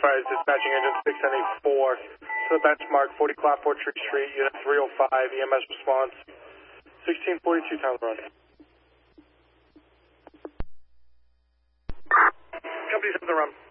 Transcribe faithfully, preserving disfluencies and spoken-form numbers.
Enterprise dispatching engine six N A four to the benchmark, forty Clapboard Tree Street, unit three oh five, E M S response, sixteen forty-two, time run. Company seven, the run.